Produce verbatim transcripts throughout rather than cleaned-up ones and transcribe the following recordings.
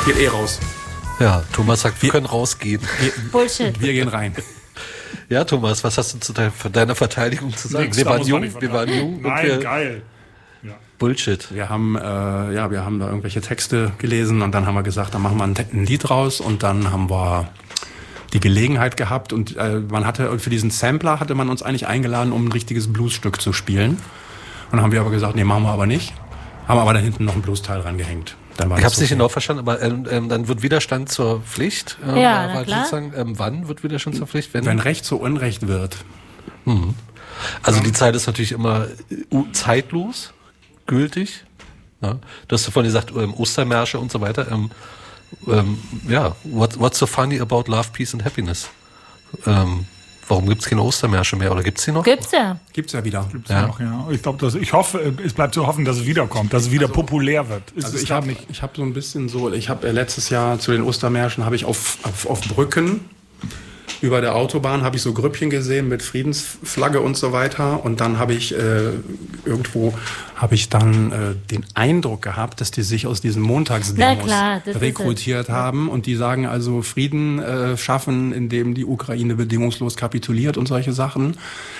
Geht eh raus. Ja, Thomas sagt, wir, wir können rausgehen. Wir, Bullshit. Wir gehen rein. Ja, Thomas, was hast du zu deiner Verteidigung zu sagen? Nix, wir, waren jung, wir waren jung. Nein, wir, geil. Ja. Bullshit. Wir haben, äh, ja, wir haben da irgendwelche Texte gelesen und dann haben wir gesagt, dann machen wir ein, ein Lied raus und dann haben wir die Gelegenheit gehabt und äh, man hatte für diesen Sampler hatte man uns eigentlich eingeladen, um ein richtiges Bluesstück zu spielen. Und dann haben wir aber gesagt, nee, machen wir aber nicht. Haben aber da hinten noch ein Bluesteil dran gehängt. Dann war ich habe es so nicht genau verstanden, aber ähm, ähm, dann wird Widerstand zur Pflicht. Ähm, ja, na klar. Sozusagen, ähm, wann wird Widerstand zur Pflicht? Wenn, wenn Recht zu Unrecht wird. Mhm. Also ja. Die Zeit ist natürlich immer äh, zeitlos, gültig. Ja. Du hast vorhin gesagt, ähm, Ostermärsche und so weiter. Ähm, ähm, ja, what, what's so funny about love, peace and happiness? Ähm, warum gibt's keine Ostermärsche mehr? Oder gibt's sie noch? Gibt's ja. Gibt's ja wieder. Gibt's ja. ja noch, ja. Ich glaube, dass ich hoffe, es bleibt zu hoffen, dass es wiederkommt, dass es wieder also, populär wird. Ist also ich habe ich habe so ein bisschen so, ich habe äh, letztes Jahr zu den Ostermärschen habe ich auf, auf auf Brücken über der Autobahn habe ich so Grüppchen gesehen mit Friedensflagge und so weiter und dann habe ich äh, irgendwo habe ich dann äh, den Eindruck gehabt, dass die sich aus diesen Montagsdemos klar, rekrutiert haben und die sagen also Frieden äh, schaffen, indem die Ukraine bedingungslos kapituliert und solche Sachen.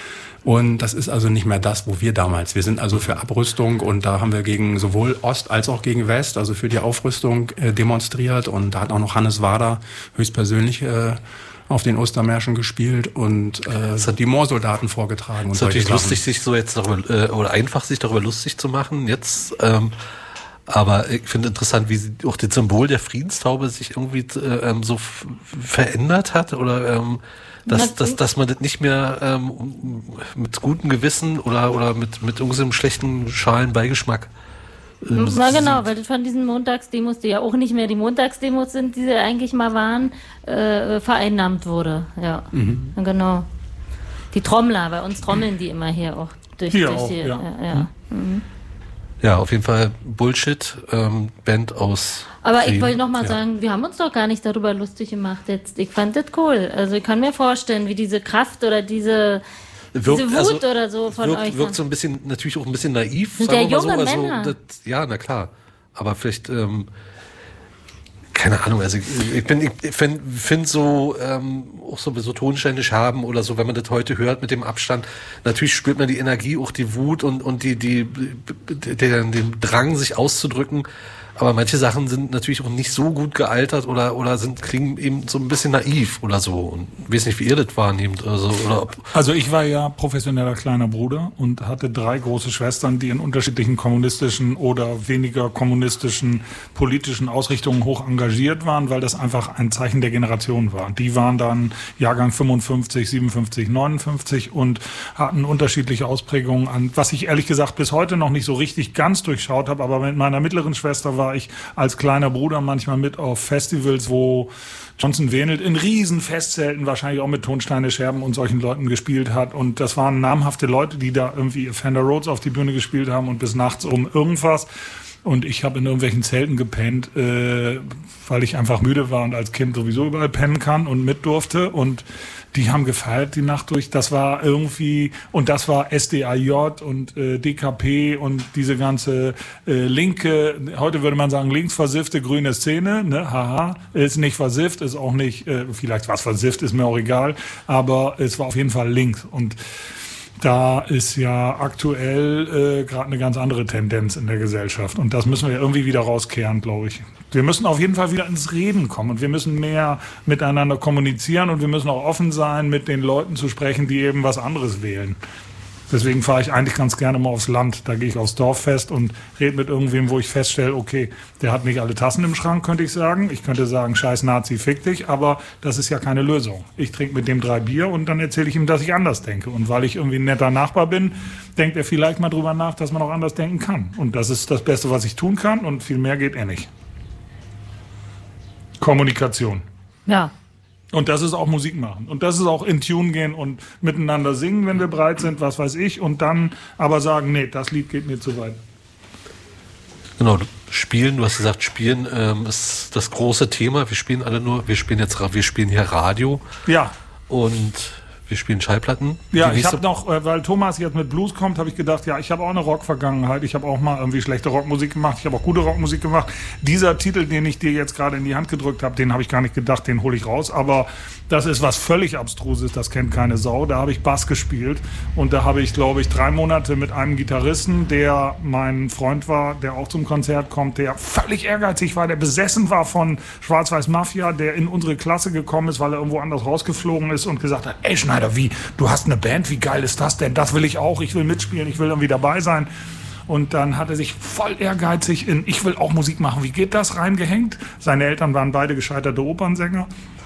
Und das ist also nicht mehr das, wo wir damals, wir sind also für Abrüstung und da haben wir gegen sowohl Ost als auch gegen West, also für die Aufrüstung äh, demonstriert und da hat auch noch Hannes Wader höchstpersönlich äh, auf den Ostermärschen gespielt und äh, die Moorsoldaten vorgetragen. Es ist natürlich lustig, sich so jetzt darüber, äh, oder einfach sich darüber lustig zu machen jetzt, ähm, aber ich finde interessant, wie sie, auch das Symbol der Friedenstaube sich irgendwie äh, so f- verändert hat oder ähm, dass, dass, dass man das nicht mehr ähm, mit gutem Gewissen oder, oder mit, mit irgendeinem schlechten schalen Beigeschmack ähm, Na genau, weil das von diesen Montagsdemos, die ja auch nicht mehr die Montagsdemos sind, die sie eigentlich mal waren, äh, vereinnahmt wurde. Ja, mhm. Genau. Die Trommler, bei uns trommeln die immer hier auch durch, hier durch auch, die. Ja, ja, ja. Mhm. Ja, auf jeden Fall Bullshit, ähm, Band aus. Aber Frieden. Ich wollte noch mal ja. sagen, wir haben uns doch gar nicht darüber lustig gemacht jetzt. Ich fand das cool. Also ich kann mir vorstellen, wie diese Kraft oder diese, wirkt, diese Wut also, oder so von wirkt, euch. Wirkt so ein bisschen, natürlich auch ein bisschen naiv. Sind sagen ja wir mal junge so. Männer. Also, das, ja, na klar. Aber vielleicht, ähm, keine Ahnung, also ich, ich bin, ich finde find so, ähm, auch so, so Tonsteine Scherben oder so, wenn man das heute hört mit dem Abstand, natürlich spürt man die Energie, auch die Wut und, und die, die, den, den Drang, sich auszudrücken. Aber manche Sachen sind natürlich auch nicht so gut gealtert oder, oder sind, klingen eben so ein bisschen naiv oder so. Und ich weiß nicht, wie ihr das wahrnehmt. Also, oder ob also ich war ja professioneller kleiner Bruder und hatte drei große Schwestern, die in unterschiedlichen kommunistischen oder weniger kommunistischen politischen Ausrichtungen hoch engagiert waren, weil das einfach ein Zeichen der Generation war. Die waren dann Jahrgang fünfundfünfzig, siebenundfünfzig, neunundfünfzig und hatten unterschiedliche Ausprägungen an, was ich ehrlich gesagt bis heute noch nicht so richtig ganz durchschaut habe, aber mit meiner mittleren Schwester war ich als kleiner Bruder manchmal mit auf Festivals, wo Johnson Wenelt in riesen Festzelten wahrscheinlich auch mit Tonsteine Scherben und solchen Leuten gespielt hat. Und das waren namhafte Leute, die da irgendwie Fender Rhodes auf die Bühne gespielt haben und bis nachts um irgendwas. Und ich habe in irgendwelchen Zelten gepennt, äh, weil ich einfach müde war und als Kind sowieso überall pennen kann und mit durfte. Und die haben gefeiert die Nacht durch. Das war irgendwie, und das war S D A J und äh, D K P und diese ganze äh, linke, heute würde man sagen linksversiffte grüne Szene, ne, haha, ist nicht versifft, ist auch nicht, äh, vielleicht was versifft, ist mir auch egal, aber es war auf jeden Fall links. Und da ist ja aktuell äh, gerade eine ganz andere Tendenz in der Gesellschaft. Und das müssen wir irgendwie wieder rauskehren, glaube ich. Wir müssen auf jeden Fall wieder ins Reden kommen und wir müssen mehr miteinander kommunizieren und wir müssen auch offen sein, mit den Leuten zu sprechen, die eben was anderes wählen. Deswegen fahre ich eigentlich ganz gerne mal aufs Land. Da gehe ich aufs Dorffest und rede mit irgendwem, wo ich feststelle, okay, der hat nicht alle Tassen im Schrank, könnte ich sagen. Ich könnte sagen, scheiß Nazi, fick dich, aber das ist ja keine Lösung. Ich trinke mit dem drei Bier und dann erzähle ich ihm, dass ich anders denke. Und weil ich irgendwie ein netter Nachbar bin, denkt er vielleicht mal drüber nach, dass man auch anders denken kann. Und das ist das Beste, was ich tun kann und viel mehr geht eh nicht. Kommunikation. Ja. Und das ist auch Musik machen. Und das ist auch in Tune gehen und miteinander singen, wenn wir bereit sind, was weiß ich. Und dann aber sagen, nee, das Lied geht mir zu weit. Genau, spielen, du hast gesagt, spielen ähm, ist das große Thema. Wir spielen alle nur, wir spielen jetzt, wir spielen hier Radio. Ja. Und Wir spielen Schallplatten. Ja, Die ich habe nächste- noch, äh, weil Thomas jetzt mit Blues kommt, habe ich gedacht, ja, ich habe auch eine Rock-Vergangenheit. Ich habe auch mal irgendwie schlechte Rockmusik gemacht. Ich habe auch gute Rockmusik gemacht. Dieser Titel, den ich dir jetzt gerade in die Hand gedrückt habe, den habe ich gar nicht gedacht, den hole ich raus. Aber das ist was völlig Abstruses, das kennt keine Sau. Da habe ich Bass gespielt und da habe ich, glaube ich, drei Monate mit einem Gitarristen, der mein Freund war, der auch zum Konzert kommt, der völlig ehrgeizig war, der besessen war von Schwarz-Weiß Mafia, der in unsere Klasse gekommen ist, weil er irgendwo anders rausgeflogen ist und gesagt hat, ey Schneider, wie, du hast eine Band, wie geil ist das denn? Das will ich auch, ich will mitspielen, ich will irgendwie dabei sein. Und dann hat er sich voll ehrgeizig in ich will auch Musik machen, wie geht das reingehängt. Seine Eltern waren beide gescheiterte Opernsänger.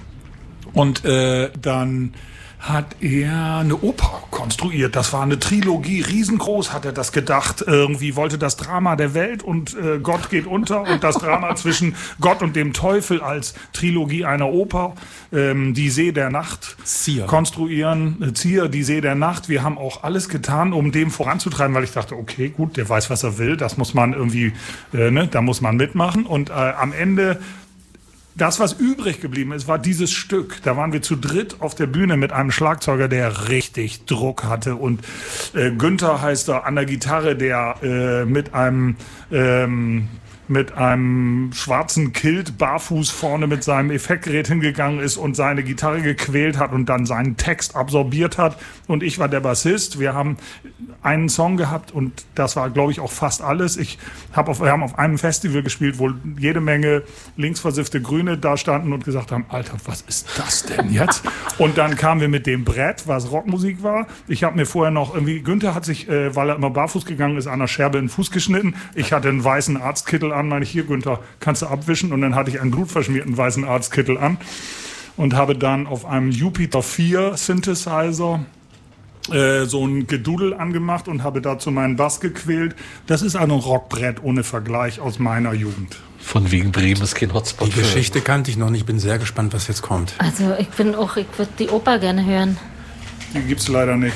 Und äh, dann hat er eine Oper konstruiert. Das war eine Trilogie, riesengroß hat er das gedacht. Irgendwie wollte das Drama der Welt und äh, Gott geht unter und das Drama zwischen Gott und dem Teufel als Trilogie einer Oper, ähm, die See der Nacht Zier. konstruieren. Äh, Zier, die See der Nacht. Wir haben auch alles getan, um dem voranzutreiben, weil ich dachte, okay, gut, der weiß, was er will. Das muss man irgendwie, äh, ne, da muss man mitmachen. Und äh, am Ende das, was übrig geblieben ist, war dieses Stück. Da waren wir zu dritt auf der Bühne mit einem Schlagzeuger, der richtig Druck hatte. Und äh, Günther heißt er an der Gitarre, der äh, mit einem ähm, mit einem schwarzen Kilt barfuß vorne mit seinem Effektgerät hingegangen ist und seine Gitarre gequält hat und dann seinen Text absorbiert hat. Und ich war der Bassist. Wir haben einen Song gehabt und das war, glaube ich, auch fast alles. Ich hab auf, wir haben auf einem Festival gespielt, wo jede Menge linksversiffte Grüne da standen und gesagt haben, Alter, was ist das denn jetzt? Und dann kamen wir mit dem Brett, was Rockmusik war. Ich habe mir vorher noch irgendwie, Günther hat sich, äh, weil er immer barfuß gegangen ist, an der Scherbe in den Fuß geschnitten. Ich hatte einen weißen Arztkittel an, meine ich, hier, Günther, kannst du abwischen? Und dann hatte ich einen blutverschmierten weißen Arztkittel an und habe dann auf einem Jupiter vier Synthesizer äh, so ein Gedudel angemacht und habe dazu meinen Bass gequält. Das ist also ein Rockbrett ohne Vergleich aus meiner Jugend. Von wegen Bremen ist kein Hotspot. Die Geschichte kannte ich noch nicht. Bin sehr gespannt, was jetzt kommt. Also ich bin auch, ich würde die Oper gerne hören. Die gibt's leider nicht.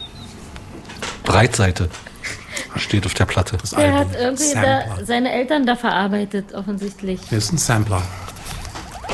Breitseite steht auf der Platte. Das Der Album. hat irgendwie Sampler. da, seine Eltern da verarbeitet, offensichtlich. Das ist ein Sampler.